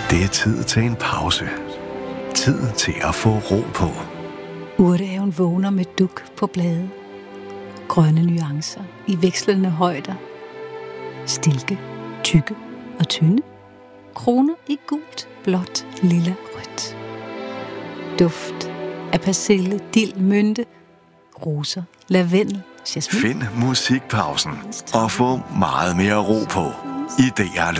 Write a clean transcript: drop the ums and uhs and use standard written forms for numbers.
Det er tid til en pause. Tid til at få ro på. Urtehaven vågner med duk på blade. Grønne nuancer i vekslende højder. Stilke, tykke og tynde. Kroner i gult, blåt, lilla, rødt. Duft af persille, dild, mynte, roser, lavendel, jasmin. Find musikpausen og få meget mere ro på i DR